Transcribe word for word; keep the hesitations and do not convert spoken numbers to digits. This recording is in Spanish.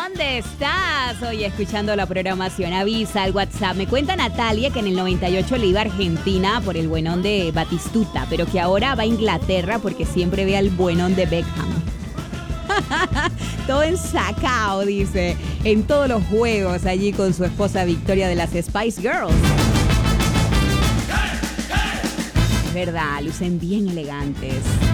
¿dónde estás? Hoy escuchando la programación, avisa al WhatsApp. Me cuenta Natalia que en el noventa y ocho le iba a Argentina por el buenón de Batistuta, pero que ahora va a Inglaterra porque siempre ve al buenón de Beckham. Todo ensacado, dice, en todos los juegos allí con su esposa Victoria de las Spice Girls. Es verdad, lucen bien elegantes.